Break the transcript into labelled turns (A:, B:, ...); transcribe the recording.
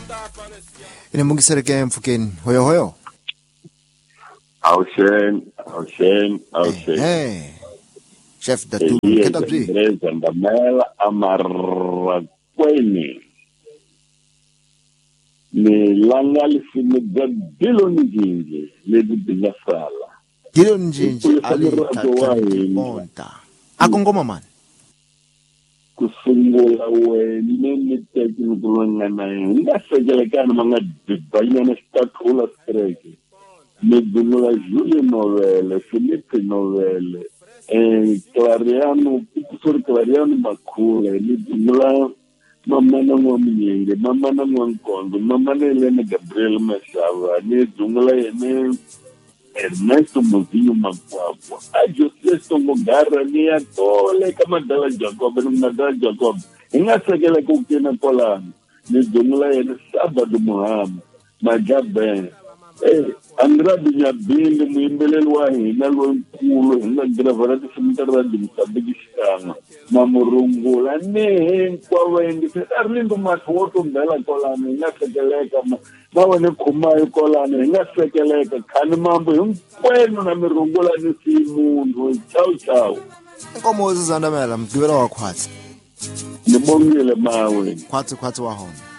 A: Inemukisele ke Mfukeni. Hoyo hoyo.
B: Awushen.
A: Chef Datu mketa bzi.
B: Ndreza ndamela amarakweni. Ni langa lifini dilo njinji. Ledi bilasala.
A: Dilo njinji ali tatani monta. Ako ngoma man.
B: Kusungula wena miteki nukulangana ngasekelekana manga dibayina stakhula streke medunula Julie Novelle Philippe Novelle Clariano Makule medunula mamana ngomnyenge mamana ngwankondo mamana Elena Gabriel Masava medunula yene Ernesto Mozinho Makwakwa ajosesto Mogara ni atole kama Dala Jacob Dala Jacob ingasekela kukena kolana ni dumula yene Sabado Muhammad Majabe Andrade Nyabinde muimbeleli wa hina lonkulu hinga gravarati simtara dimsabigishana mamurungula kwa wengi arlindo matwoto mbela kolana ingasekeleka bawane khumayo kolana ingasekeleka khani mambo hinkwenu na mirungula ni simundu ciao
A: Inkomo zizandamela mgibela wakhwatsi.
B: Nibongile mawe
A: Khwatsi wa hona.